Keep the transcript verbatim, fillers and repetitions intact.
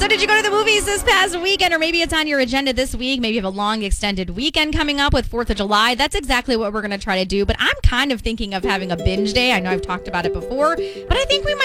So did you go to the movies this past weekend, or maybe it's on your agenda this week? Maybe you have a long extended weekend coming up with fourth of July. That's exactly what we're going to try to do. But I'm kind of thinking of having a binge day. I know I've talked about it before, but I think we might